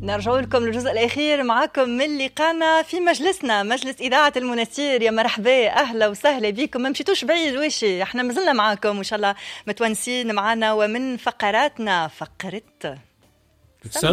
نرجع لكم للجزء الأخير معكم من لقانا في مجلسنا، مجلس إذاعة المنستير. يا مرحبا، أهلا وسهلا بكم. ما مشيتوش بعيد ويشي، احنا مازلنا معكم وإن شاء الله متونسين معنا. ومن فقراتنا فقرت